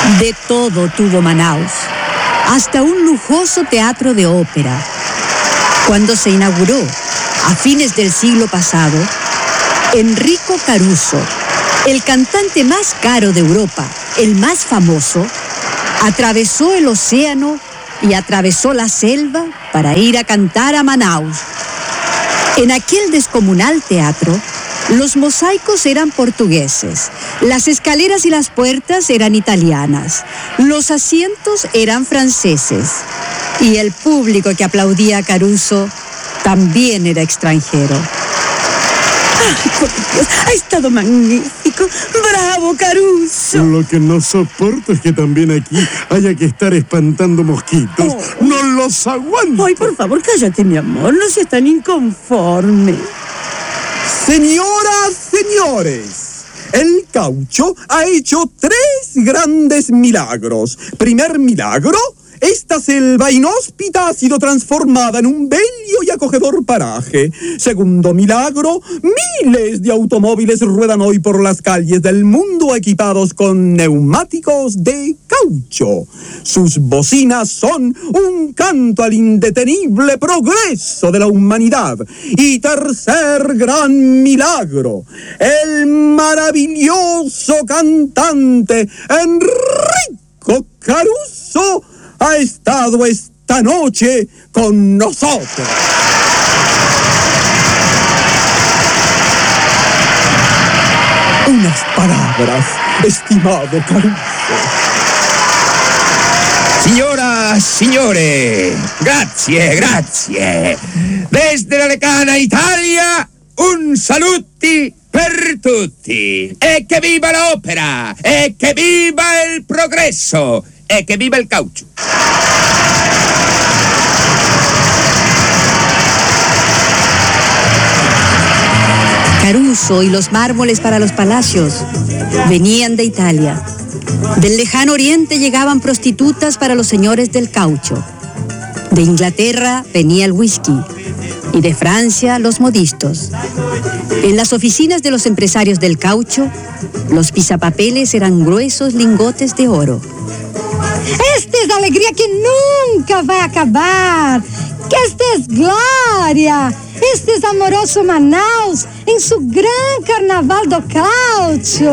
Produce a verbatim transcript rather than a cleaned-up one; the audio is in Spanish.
De todo tuvo Manaus, hasta un lujoso teatro de ópera. Cuando se inauguró, a fines del siglo pasado, Enrico Caruso, el cantante más caro de Europa, el más famoso, atravesó el océano y atravesó la selva para ir a cantar a Manaus. En aquel descomunal teatro, los mosaicos eran portugueses, las escaleras y las puertas eran italianas, los asientos eran franceses y el público que aplaudía a Caruso también era extranjero. ¡Ay, por Dios! ¡Ha estado magnífico! ¡Bravo, Caruso! Lo que no soporto es que también aquí haya que estar espantando mosquitos. Oh. ¡No los aguanto! Ay, por favor, cállate, mi amor. No seas tan inconforme. Señoras, señores, el caucho ha hecho tres grandes milagros. Primer milagro, esta selva inhóspita ha sido transformada en un bello y acogedor paraje. Segundo milagro, miles de automóviles ruedan hoy por las calles del mundo equipados con neumáticos de caucho. Sus bocinas son un canto al indetenible progreso de la humanidad. Y tercer gran milagro, el maravilloso cantante Enrico Caruso ha estado esta noche con nosotros. Unas palabras, estimado Caruso. Signora, signore, grazie, grazie. Desde la lejana Italia, un saluti per tutti. E che viva l'opera, e che viva il progresso, e che viva il caucho. Caruso y los mármoles para los palacios venían de Italia. Del lejano oriente llegaban prostitutas para los señores del caucho. De Inglaterra venía el whisky y de Francia los modistos. En las oficinas de los empresarios del caucho, los pisapapeles eran gruesos lingotes de oro. Esta es alegría que nunca va a acabar. Que esta es gloria. Este es amoroso Manaus en su gran carnaval do caucho.